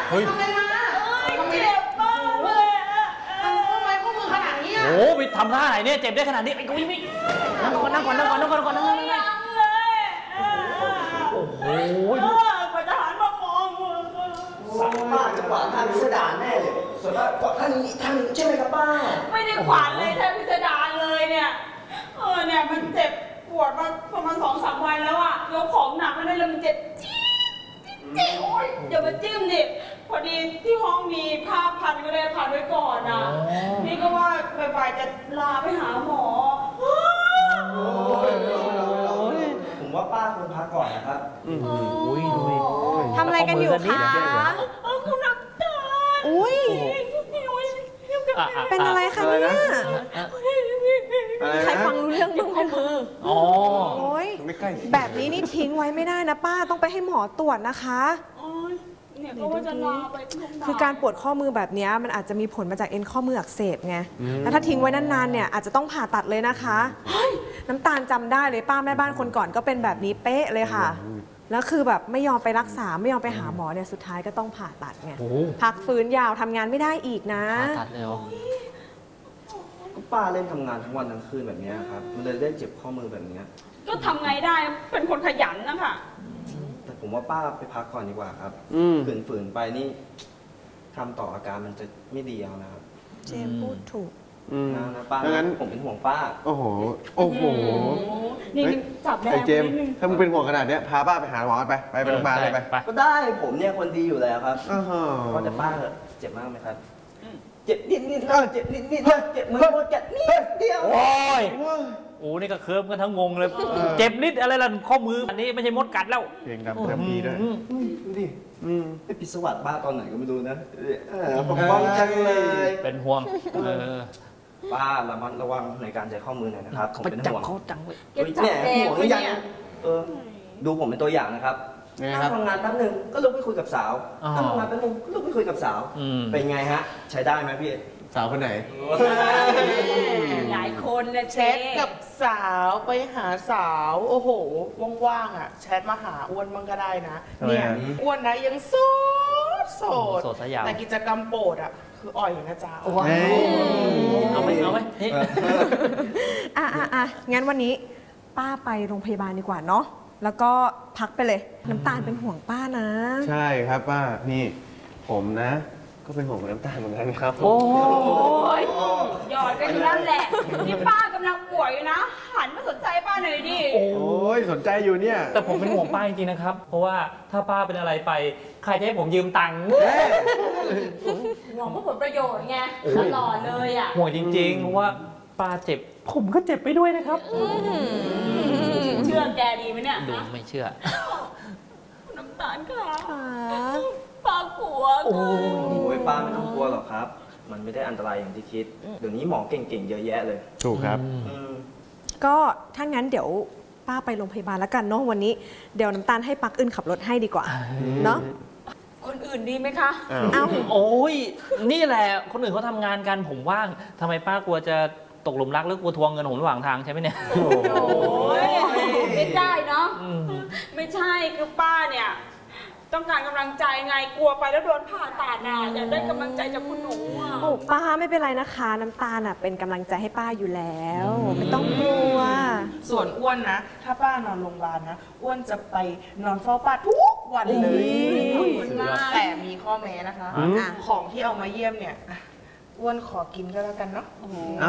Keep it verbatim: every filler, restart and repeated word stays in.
เฮ้ยทำอะไรมาเจ็บมากเลยทำข้อไม้ข้อมือขนาดนี้อ่ะโอ้ไปทำท่าไหนเนี่ยเจ็บได้ขนาดนี้ไอ้กุ้ยไม่นั่งก่อนนั่งก่อนนั่งก่อนนั่งก่อนนั่งก่อนนั่งก่อนนั่งก่อนยังเลยโอ้โหกว่าจะหันมามองป้าจะขวางทางพิสดารแน่เลยส่วนป้าเกาะท่านนี้ท่านใช่ไหมครับป้าไม่ได้ขวานเลยแทบพิสดารเลยเนี่ยเออเนี่ยมันเจ็บปวดมาประมาณสองสามวันแล้วอ่ะยกของหนักไม่ได้เลยมันเจ็บจี๊ดจี๊ดโอ๊ยอย่ามาจิ้มดิพอดีที่ห้องมีผ้าพันก็เลยพันไว้ก่อนอ่ะนี่ก็ว่าบ่ายๆจะลาไปหาหมอผมว่าป้าควรพักก่อนนะครับอุ้ยดูดิทำอะไรกันอยู่คะเออคุณน้ำตาลอุ้ยเป็นอะไรคะเนี่ยใครฟังรู้เรื่องบ้างข้อมืออ๋อโอ้ยแบบนี้นี่ทิ้งไว้ไม่ได้นะป้าต้องไปให้หมอตรวจนะคะเนี่ยก็ว่าจะลาไปคือการปวดข้อมือแบบนี้มันอาจจะมีผลมาจากเอ็นข้อมืออักเสบไงแล้วถ้าทิ้งไว้นานๆเนี่ยอาจจะต้องผ่าตัดเลยนะคะน้ำตาลจำได้เลยป้าแม่บ้านคนก่อนก็เป็นแบบนี้เป๊ะเลยค่ะแล้วคือแบบไม่ยอมไปรักษาไม่ยอมไปหาหมอเนี่ยสุดท้ายก็ต้องผ่าตัดไงพักฟื้นยาวทำงานไม่ได้อีกนะผ่าตัดเลยเหรอก็ป้าเล่นทำงานทั้งวันทั้งคืนแบบนี้ครับมันเลยเล่นเจ็บข้อมือแบบนี้ก็ทำไงได้เป็นคนขยันนะคะแต่ผมว่าป้าไปพักก่อนดีกว่าครับฝืนๆไปนี่ทำต่ออาการมันจะไม่ดีเอานะครับเจมพูดถูกนะนะป้างั้นผมเป็นห่วงป้าโอ้โหโอ้โหนี่จับแรงไอ้เจมถ้ามึงเป็นห่วงขนาดนี้พาป้าไปหาหมอไปไปไปโรงพยาบาลเลยไปก็ได้ผมเนี่ยคนดีอยู่แล้วครับก็แต่ป้าเจ็บมากไหมครับเจ็บนิดนิดเจ็บนิดนิดเจ็บมือเจ็บนิดเดียวโอ้ยโอ้นี่ก็เคิร์ฟกันทั้งงงเลยเจ็บนิดอะไรล่ะข้อมืออันนี้ไม่ใช่มดกัดแล้วเพลงดำดำพีด้วยดูดิไอพิศวัตบ้าตอนไหนก็ไม่รู้นะปกป้องจังเลยเป็นห่วงป้าระมัดระวังในการใช้ข้อมือหน่อยนะครับผมเป็นห่วงเขาจังเลยเนี่ยห่วงหรือยังเออดูผมเป็นตัวอย่างนะครับถ้าทำงานแป๊บนึงก็ลุกไปคุยกับสาวถ้าทำงานแป๊บนึงก็ลุกไปคุยกับสาวเป็นไงฮะใช้ได้ไหมพี่สาวคนไหนหลายคนนะแชทกับสาวไปหาสาวโอ้โหว่างๆอ่ะแชทมาหาอ้วนมั่งก็ได้นะเนี่ยอ้วนนะยังโสดโสดแต่กิจกรรมโปรดอ่ะคืออ่อยนะจ๊ะเอาไหมเอาไหมอ่ะอ่ะอ่ะงั้นวันนี้ป้าไปโรงพยาบาลดีกว่าเนาะแล้วก็พักไปเลยน้ำตาลเป็นห่วงป้านะใช่ครับป้านี่ผมนะก็เป็นห่วงน้ำตาลเหมือนกันครับโอ้ยหยอดกันอยู่นั่นแหละนี่ป้ากำลังป่วยอยู่นะหันมาสนใจป้าหน่อยดิโอ้ยสนใจอยู่เนี่ยแต่ผมเป็นห่วงป้าจริงๆนะครับเพราะว่าถ้าป้าเป็นอะไรไปใครจะให้ผมยืมตังค์ห่วงเพื่อผลประโยชน์ไงตลอดเลยอ่ะห่วงจริงๆเพราะว่าป้าเจ็บผมก็เจ็บไปด้วยนะครับเชื่อแกดีไหมเนี่ยดูไม่เชื่อน้ำตาลค่ะป้ากลัวโอ้ยป้าไม่ต้องกลัวหรอกครับมันไม่ได้อันตรายอย่างที่คิดเดี๋ยวนี้หมอเก่งๆเยอะแยะเลยถูกครับก็ถ้างั้นเดี๋ยวป้าไปโรงพยาบาลแล้วกันเนาะวันนี้เดี๋ยวน้ำตาลให้ปักอื่นขับรถให้ดีกว่าเนาะคนอื่นดีไหมคะอ้าวโอ้ยนี่แหละคนอื่นเขาทำงานกันผมว่างทำไมป้ากลัวจะตกหลุมรักหรือกลัวทวงเงินผมระหว่างทางใช่ไหมเนี่ยโอ้ยไม่ได้เนาะไม่ใช่คือป้าเนี่ยต้องการกำลังใจไงกลัวไปแล้วโดนผ่าตัดน่ะอยากได้กำลังใจจากคุณหนูอ่ะโอ้ป้าไม่เป็นไรนะคะน้ำตาลอ่ะเป็นกำลังใจให้ป้าอยู่แล้วไม่ต้องกลัวส่วนอ้วนนะถ้าป้านอนโรงพยาบาลนะอ้วนจะไปนอนเฝ้าป้าทุกวันเลยแต่มีข้อแม้นะคะของที่เอามาเยี่ยมเนี่ยอ้วนขอกินก็แล้วกันเนาะ